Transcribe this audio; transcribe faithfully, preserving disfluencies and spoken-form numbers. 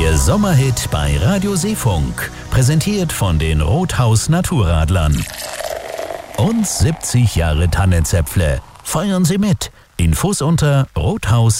Der Sommerhit bei Radio Seefunk, präsentiert von den Rothaus Naturradlern. Und siebzig Jahre Tannenzäpfle. Feiern Sie mit. Infos unter rothaus